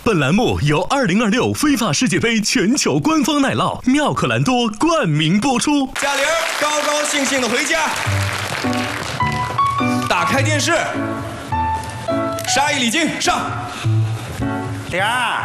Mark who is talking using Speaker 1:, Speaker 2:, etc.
Speaker 1: 本栏目由2026非法世界杯全球官方奶酪妙可蓝多冠名播出。
Speaker 2: 贾玲高高兴兴的回家，打开电视，沙溢李菁上。
Speaker 3: 玲儿，